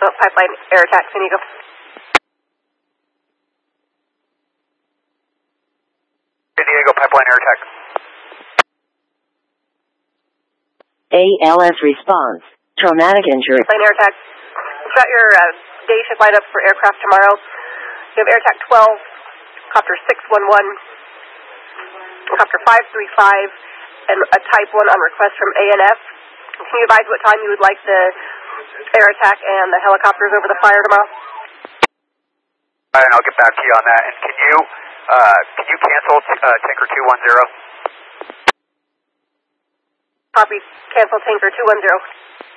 Pipeline Air Attack, San Diego. San Diego, Pipeline Air Attack. ALS response. Traumatic injury. Pipeline Air Attack. Got your day shift lined up for aircraft tomorrow. You have Air Attack 12, Copter 611, Copter 535, and a Type 1 on request from ANF. Can you advise what time you would like the air attack and the helicopters over the fire tomorrow? All right, and I'll get back to you on that. And can you cancel Tanker 210? Copy. Cancel Tanker 210.